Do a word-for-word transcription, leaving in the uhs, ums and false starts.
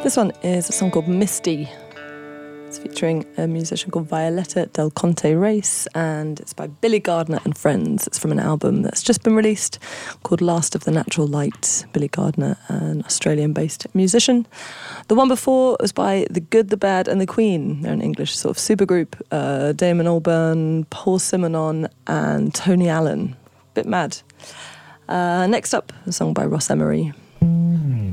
This one is a song called Misty. It's featuring a musician called Violetta Del Conte Race, and it's by Billy Gardner and Friends. It's from an album that's just been released called Last of the Natural Light. Billy Gardner, an Australian-based musician. The one before was by The Good, the Bad and the Queen. They're an English sort of supergroup. Uh, Damon Albarn, Paul Simonon and Tony Allen. Bit mad. Uh, next up, a song by Ross Emery.